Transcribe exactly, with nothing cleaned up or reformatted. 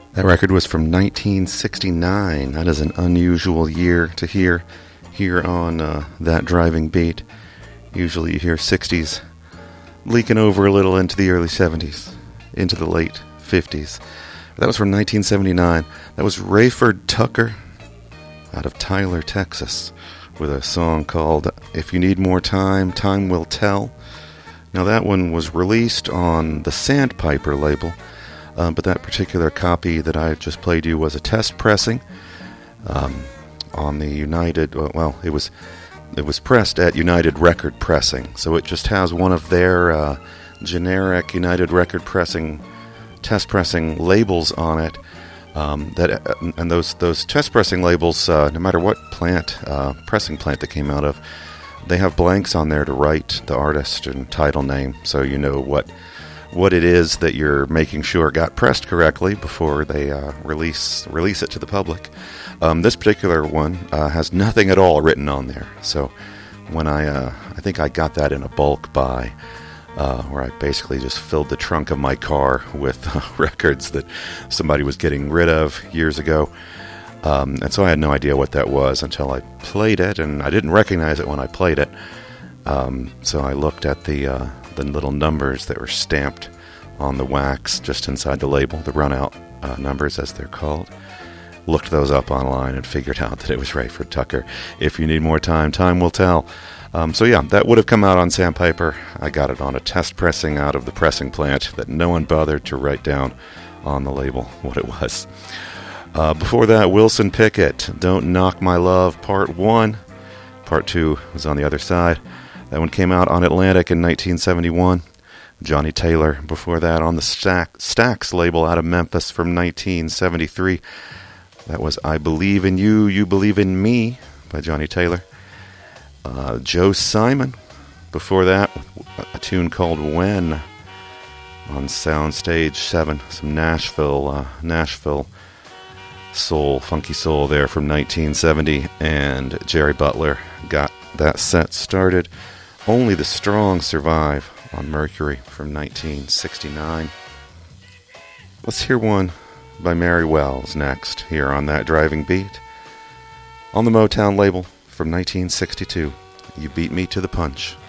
That record was from nineteen sixty-nine. That is an unusual year to hear here on uh, That Driving Beat. Usually you hear sixties leaking over a little into the early seventies, into the late fifties. That was from nineteen seventy-nine. That was Rayford Tucker out of Tyler, Texas, with a song called If You Need More Time, Time Will Tell. Now that one was released on the Sandpiper label, uh, but that particular copy that I just played you was a test pressing um, on the United, well, it was it was pressed at United Record Pressing, so it just has one of their uh, generic United Record Pressing test pressing labels on it. Um, that uh, and those those test pressing labels, uh, no matter what plant, uh, pressing plant they came out of, they have blanks on there to write the artist and title name, so you know what what it is that you're making sure got pressed correctly before they uh, release release it to the public. Um, this particular one uh, has nothing at all written on there. So when I uh, I think I got that in a bulk buy, uh, where I basically just filled the trunk of my car with uh, records that somebody was getting rid of years ago. Um, and so I had no idea what that was until I played it, and I didn't recognize it when I played it. Um, so I looked at the uh, the little numbers that were stamped on the wax just inside the label, the run-out uh, numbers as they're called. Looked those up online and figured out that it was Rayford Tucker. If you need more time, time will tell. Um, so yeah, that would have come out on Sandpiper. I got it on a test pressing out of the pressing plant that no one bothered to write down on the label what it was. Uh, before that, Wilson Pickett, Don't Knock My Love, Part one. Part two was on the other side. That one came out on Atlantic in nineteen seventy-one. Johnny Taylor, before that, on the Stack, Stax label out of Memphis from nineteen seventy-three. That was I Believe in You, You Believe in Me by Johnny Taylor. Uh, Joe Simon, before that, a tune called When on Soundstage seven. Some Nashville, uh, Nashville soul, funky soul there from nineteen seventy, and Jerry Butler got that set started. Only the Strong Survive on Mercury from nineteen sixty-nine. Let's hear one by Mary Wells next, here on That Driving Beat. On the Motown label from nineteen sixty-two, You Beat Me to the Punch.